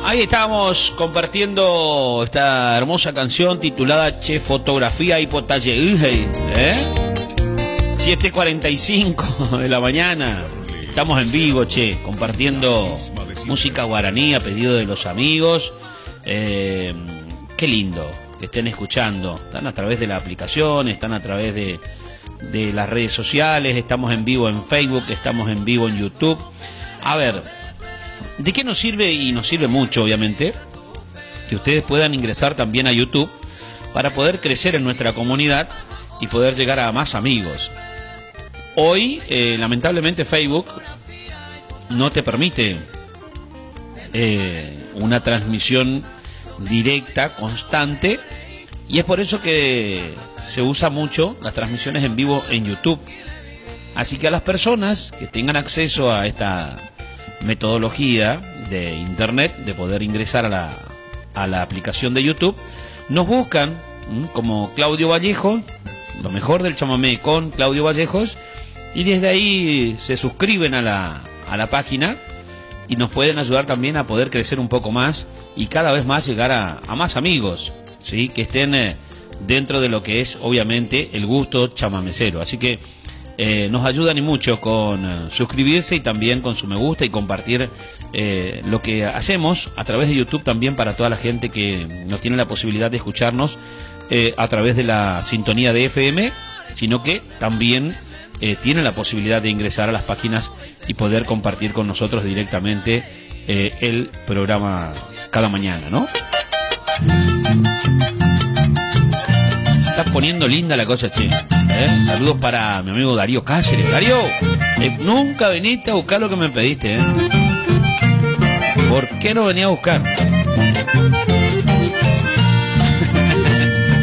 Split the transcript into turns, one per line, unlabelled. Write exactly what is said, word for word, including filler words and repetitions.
ahí estábamos compartiendo esta hermosa canción titulada Che Fotografía Hipotalle, ¿eh? siete cuarenta y cinco de la mañana. Estamos en vivo, che, compartiendo música guaraní a pedido de los amigos. Eh, qué lindo que estén escuchando. Están a través de la aplicación, están a través de, de las redes sociales. Estamos en vivo en Facebook, estamos en vivo en YouTube. A ver, ¿de qué nos sirve? Y nos sirve mucho, obviamente, que ustedes puedan ingresar también a YouTube para poder crecer en nuestra comunidad y poder llegar a más amigos. Hoy, eh, lamentablemente, Facebook no te permite eh, una transmisión directa, constante, y es por eso que se usa mucho las transmisiones en vivo en YouTube. Así que a las personas que tengan acceso a esta metodología de internet, de poder ingresar a la, a la aplicación de YouTube, nos buscan ¿m? como Claudio Vallejo, lo mejor del chamamé con Claudio Vallejos, y desde ahí se suscriben a la, a la página y nos pueden ayudar también a poder crecer un poco más y cada vez más llegar a, a más amigos, ¿sí? Que estén eh, dentro de lo que es obviamente el gusto chamamecero. Así que eh, nos ayudan y mucho con eh, suscribirse y también con su me gusta y compartir eh, lo que hacemos a través de YouTube también para toda la gente que no tiene la posibilidad de escucharnos eh, a través de la sintonía de F M, sino que también Eh, tienen la posibilidad de ingresar a las páginas y poder compartir con nosotros directamente eh, el programa cada mañana, ¿no? Se está poniendo linda la cosa, che. ¿Eh? Saludos para mi amigo Darío Cáceres. Darío, eh, nunca viniste a buscar lo que me pediste, ¿eh? ¿Por qué no venía a buscar?